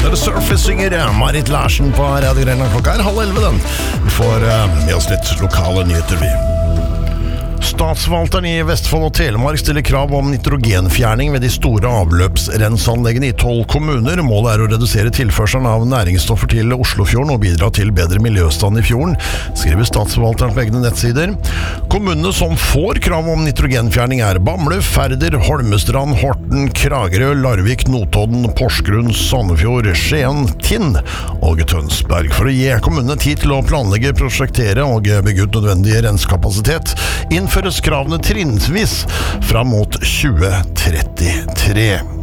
The Surface synger Marit Larsen på Radio Grønland. Klokka 10:30 den. Vi får med oss litt lokale nyheter, vi. Statsforvalteren i Vestfold og Telemark stiller krav om nitrogenfjerning ved de store avløpsrenseanleggene i 12 kommuner. Målet er å redusere tilførselen av næringsstoffer til Oslofjorden og bidra til bedre miljøstand i fjorden, skriver Statsforvalteren på egne nettsider. Kommunene som får krav om nitrogenfjerning er Bamble, Færder, Holmestrand, Horten, Kragerø, Larvik, Notodden, Porsgrunn, Sandefjord, Skien, Tinn og Tønsberg. For å gi kommunene tid til å planlegge, prosjektere og bygge ut nødvendig rensekapasitet, innføres kravene trinnvis fram mot 2033.